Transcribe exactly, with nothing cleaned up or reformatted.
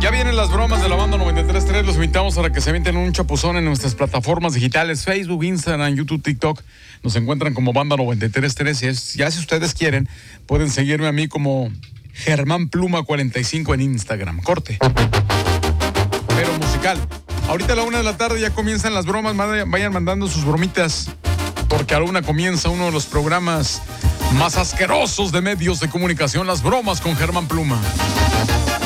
Ya vienen las bromas de la banda noventa y tres punto tres. Los invitamos para que se avienten un chapuzón en nuestras plataformas digitales, Facebook, Instagram, YouTube, TikTok. Nos encuentran como banda noventa y tres punto tres. Y es, ya si ustedes quieren, pueden seguirme a mí como Germán Pluma cuarenta y cinco en Instagram. Corte. Pero musical. Ahorita a la una de la tarde ya comienzan las bromas. Vayan mandando sus bromitas, porque a la una comienza uno de los programas más asquerosos de medios de comunicación, Las Bromas con Germán Pluma.